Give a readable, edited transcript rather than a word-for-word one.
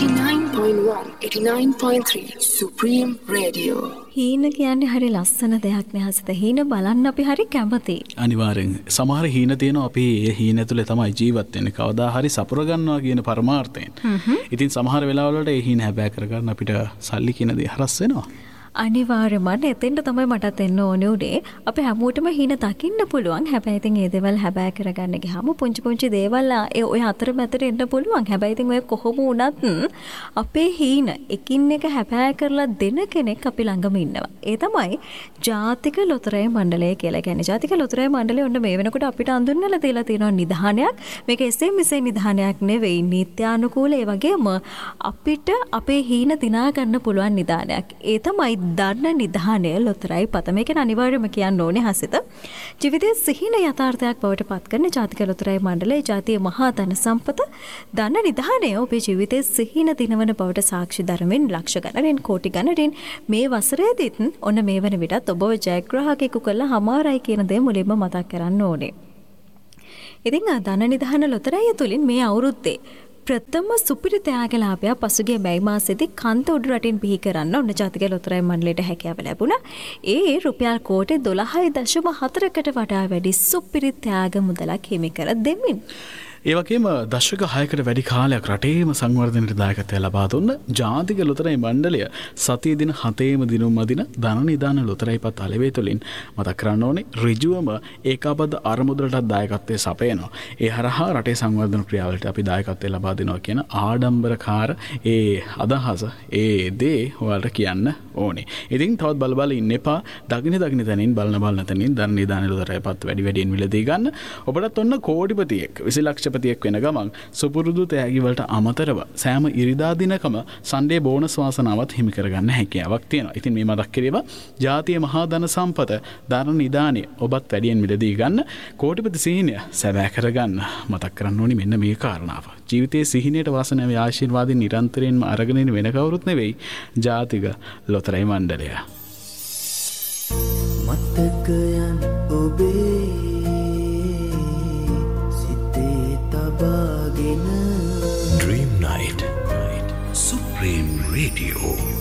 89.1, 89.3 Supreme Radio. හීන කියන්නේ හරි ලස්සන දෙයක් නේ හසිත. හීන බලන්න අපි හරි කැමතියි. අනිවාර්යෙන්. සමහර හීන තියෙනවා අපි ඒ හීන ඇතුලේ තමයි ජීවත් වෙන්නේ. කවදා හරි සපුර ගන්නවා කියන පරමාර්ථයෙන්. ඉතින් සමහර වෙලාවල වලට ඒ හීන හැබෑ කරගන්න අපිට සල්ලි කියන දේ හරස් වෙනවා. අනිවාර්යයෙන්ම එතෙන්ට තමයි මටත් එන්න ඕනේ උනේ. අපි හැමෝටම හීන දකින්න පුළුවන්. හැබැයි ඉතින් ඒ දේවල් හැබෑ කරගන්න ගියාම පුංචි දේවල් ඒ ඔය අතරමැදට එන්න පුළුවන්. හැබැයි ඉතින් ඔය කොහොම වුණත් අපේ හීන එකින් එක හැබෑ කරලා දෙන කෙනෙක් අපි ළඟම ඉන්නවා. ඒ තමයි ජාතික ලොතරැයි මණ්ඩලය කියලා කියන්නේ. ජාතික ලොතරැයි මණ්ඩලය ඔන්න මේ වෙනකොට අපිට අඳුන්වලා දීලා තියෙනවා නිධානයක්. මේක එසේ මෙසේ නිධානයක් නෙවෙයි. නීත්‍යානුකූල ඒ වගේම අපිට අපේ හීන දිනා ගන්න පුළුවන් නිධානයක්. ඒ තමයි දන්න නිධානය ලොතරැයි පත. මේක අනිවාර්යයෙන්ම කියන්න ඕනේ හසිත. ජීවිතයේ සිහින යථාර්ථයක් බවට පත් කරන ජාතික ලොතරැයි මණ්ඩලයේ ජාතිය මහා ධන සම්පත දන්න නිධානය ඔබේ ජීවිතයේ සිහින දිනවන බවට සාක්ෂි දරමින් ලක්ෂ ගණනින් කෝටි ගණනින් මේ වසරේදීත් ඔන්න මේ වන විටත් ඔබව ජයග්‍රාහකයෙකු කළා හමාරයි කියන දේ මුලින්ම මතක් කරන්න ඕනේ. ඉතින් දන්න නිධාන ලොතරැයි තුලින් මේ අවුරුද්දේ ප්‍රථම සුපිරි ත්‍යාගලාභය පසුගිය මැයි මාසෙදී කන්ත උඩු රටින් බිහි කරන්න ඔන්න ජාතික ලොතරැයි මණ්ඩලයට හැකියාව ලැබුණා. ඒ රුපියල් කෝටි 12.4කට වඩා වැඩි සුපිරි ත්‍යාග මුදලක් හිමි කර දෙමින් ඒ වගේම දශක 6කට වැඩි කාලයක් රටේම සංවර්ධනයට දායකත්වය ලබා දුන්න ජාතික ලොතරැයි මණ්ඩලය සතිය දින 7ේම දිනුම් අදින ධන නිදාන ලොතරැයිපත් අලෙවේ තුලින් මතක් කරන්න ඕනේ ඍජුවම ඒකාබද්ධ අරමුදලට දායකත්වයේ සපයනවා. ඒ හරහා රටේ සංවර්ධන ක්‍රියාවලට අපි දායකත්වය ලබා දෙනවා කියන ආඩම්බරකාර ඒ අදහස ඒ දේ ඔයාලට කියන්න ඕනේ. ඉතින් තවත් බල ඉන්න එපා. දකින තැනින් බලන තැනින් ධන නිදාන ලොතරැයිපත් වැඩියෙන් මිලදී ගන්න. ඔබටත් ඔන්න කෝටිපතියෙක් 20 ලක්ෂ පතියෙක් වෙන ගමන් සුපුරුදු තෑගි වලට අමතරව සෑම ඉරිදා දිනකම සන්ඩේ බෝනස් වාසනාවත් හිමි කරගන්න හැකියාවක් තියෙනවා. ඉතින් මේ මතක් කිරීම ජාතිය මහා ධන සම්පත ධන නිදානිය ඔබත් වැඩියෙන් මිලදී ගන්න කෝටිපති සිහිනය සැබෑ කරගන්න මතක් කරන්න ඕනි මෙන්න මේ කාරණාව. ජීවිතයේ සිහිනයට වාසනාවේ ආශිර්වාදින් නිරන්තරයෙන්ම අරගෙන ඉන්න වෙන කවුරුත් නෙවෙයි ජාතික ලොතරැයි මණ්ඩලය. මතකයන් ඔබේ Dream Night, Supreme Radio.